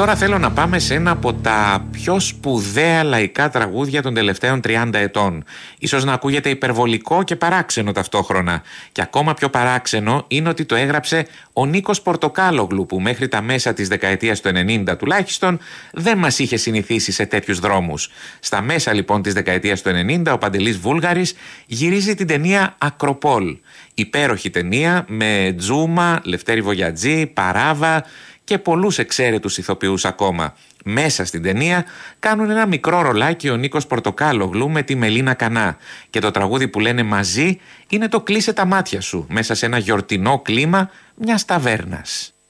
τώρα θέλω να πάμε σε ένα από τα πιο σπουδαία λαϊκά τραγούδια των τελευταίων 30 ετών. Ίσως να ακούγεται υπερβολικό και παράξενο ταυτόχρονα. Και ακόμα πιο παράξενο είναι ότι το έγραψε ο Νίκος Πορτοκάλογλου, που μέχρι τα μέσα της δεκαετίας του 90 τουλάχιστον δεν μας είχε συνηθίσει σε τέτοιους δρόμους. Στα μέσα λοιπόν της δεκαετίας του 90 ο Παντελής Βούλγαρης γυρίζει την ταινία Ακροπόλ. Υπέροχη ταινία με Τζούμα, Λευτέρη Βογιατζή, Παράβα και πολλούς εξαίρετους ηθοποιούς ακόμα. Μέσα στην ταινία κάνουν ένα μικρό ρολάκι ο Νίκος Πορτοκάλογλου με τη Μελίνα Κανά και το τραγούδι που λένε μαζί είναι το «Κλείσε τα μάτια σου» μέσα σε ένα γιορτινό κλίμα μιας ταβέρνας.